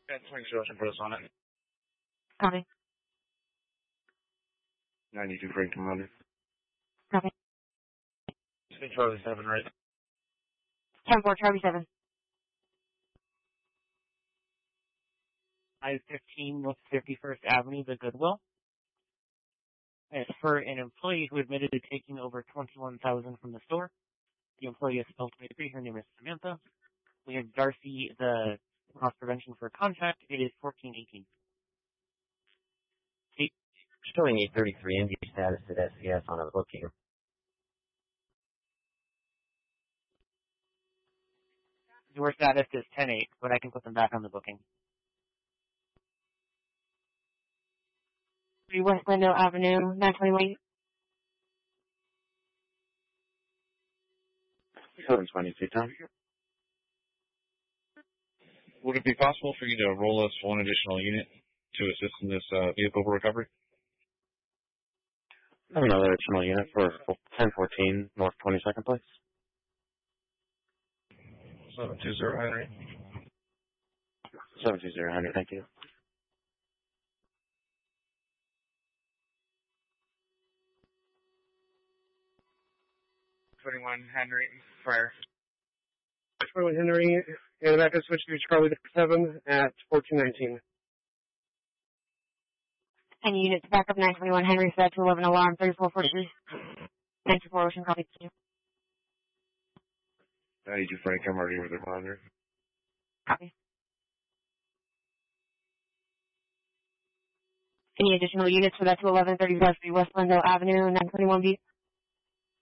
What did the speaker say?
That's my instruction for us on it. Copy. 92 Frank Commander. Copy. Say Charlie 7, right? 10-4, Charlie 7. I-15 North 51st Avenue, the Goodwill. It's for an employee who admitted to taking over $21,000 from the store. The employee is spelled 23. Her name is Samantha. We have Darcy, the cross prevention for contact. It is 1418. Showing 833 MV status at SCS on a booking. Your status is 10-8, but I can put them back on the booking. 3 West Glendale Avenue, 921. 722, Tom. Would it be possible for you to roll us one additional unit to assist in this vehicle recovery? Another additional unit for 1014 North 22nd Place. 720 Henry. 720 Henry, thank you. Henry, fire. 21 Henry, and back to switch to Charlie 7 at 1419. Any units back up 921 Henry, set to 11 alarm, 3443. 94 Ocean, copy 2. 92 Frank, I'm already with the monitor. Copy. Any additional units for that to 1135 West Glendale Avenue, 921B?